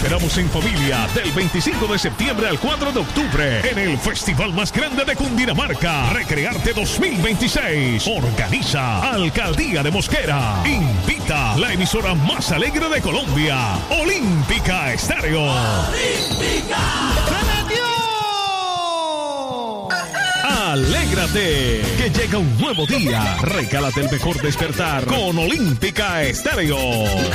esperamos en familia del 25 de septiembre al 4 de octubre en el festival más grande de Cundinamarca, Recrearte 2026. Organiza Alcaldía de Mosquera. Invita la emisora más alegre de Colombia, Olímpica Estéreo. ¡Olímpica! Alégrate, que llega un nuevo día. Regálate el mejor despertar con Olímpica Estéreo.